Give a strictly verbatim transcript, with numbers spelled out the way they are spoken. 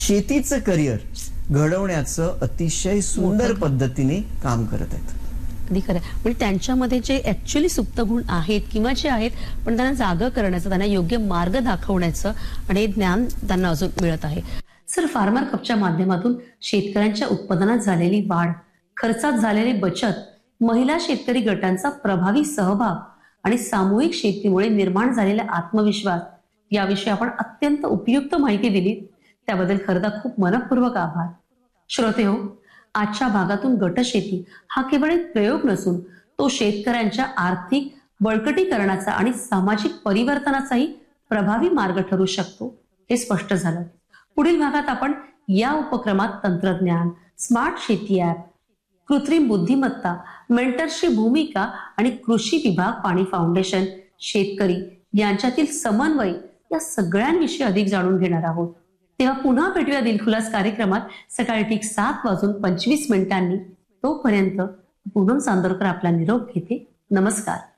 शेतीचं करिअर घडवण्याचं अतिशय सुंदर पद्धतीने काम करत आहेत. अगदी खरं. म्हणजे त्यांच्यामध्ये जे ऍक्च्युअली सुप्त गुण आहेत किंवा जे आहेत पण त्यांना जागा करण्याचं, त्यांना योग्य मार्ग दाखवण्याचं आणि ज्ञान त्यांना अजून मिळत आहे. सर, फार्मर कपच्या माध्यमातून शेतकऱ्यांच्या उत्पादनात झालेली वाढ, खर्चात झालेली बचत, महिला शेतकरी गटांचा प्रभावी सहभाग आणि सामूहिक शेतीमुळे निर्माण झालेला आत्मविश्वास याविषयी आपण अत्यंत उपयुक्त माहिती दिली. त्याबद्दल खरं तर खूप मनपूर्वक आभार. श्रोतेहो, आजच्या भागातून गटशेती हा केवळ एक प्रयोग नसून तो शेतकऱ्यांच्या आर्थिक बळकटीकरणाचा आणि सामाजिक परिवर्तनाचाही प्रभावी मार्ग ठरू शकतो हे स्पष्ट झालं. पुढील भागात आपण या उपक्रमात तंत्रज्ञान, स्मार्ट शेती ऍप, कृत्रिम बुद्धिमत्ता, मेंटरची भूमिका आणि कृषी विभाग, पाणी फाउंडेशन, शेतकरी यांच्यातील समन्वय या सगळ्यांविषयी अधिक जाणून घेणार आहोत. तेव्हा पुन्हा भेटूया दिलखुलास कार्यक्रमात सकाळी ठीक सात वाजून पंचवीस मिनिटांनी. तोपर्यंत पूनम चांदोरकर आपला निरोप घेते. नमस्कार.